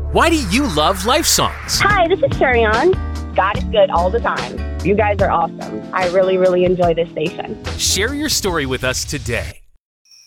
Why do you love Life Songs? Hi, this is Sherion. God is good all the time. You guys are awesome. I really, really enjoy this station. Share your story with us today.